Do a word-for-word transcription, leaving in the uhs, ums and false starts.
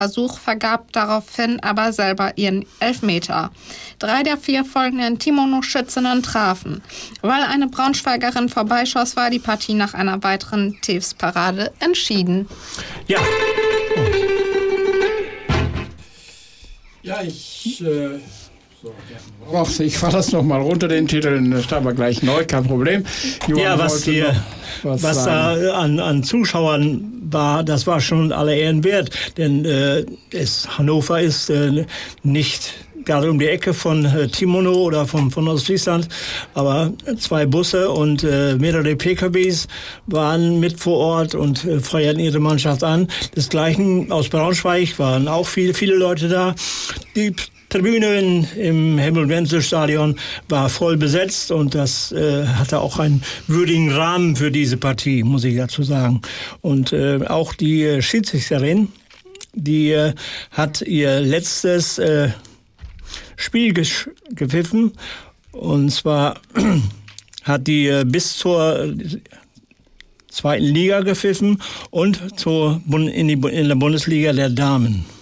Versuch vergab daraufhin aber selber ihren Elfmeter. Drei der vier folgenden Timono-Schützinnen trafen. Weil eine Braunschweigerin vorbeischoss, war die Partie nach einer weiteren Tews-Parade entschieden. Ja. Ja, ich... Äh So, ich fahre das nochmal runter, den Titel, dann starten wir gleich neu, kein Problem. Johann, ja, was, hier, was, was da an, an Zuschauern war, das war schon aller Ehren wert. Denn äh, es, Hannover ist äh, nicht gerade um die Ecke von äh, Timono oder von, von Ostfriesland, aber zwei Busse und äh, mehrere P K Ws waren mit vor Ort und äh, feuerten ihre Mannschaft an. Desgleichen aus Braunschweig waren auch viele, viele Leute da. Die Tribüne in, im Helmut-Wenzel-Stadion war voll besetzt und das äh, hatte auch einen würdigen Rahmen für diese Partie, muss ich dazu sagen. Und äh, auch die äh, Schiedsrichterin, die äh, hat ihr letztes äh, Spiel gesch- gepfiffen und zwar hat die äh, bis zur zweiten Liga gepfiffen und zur Bund- in, die, in der Bundesliga der Damen.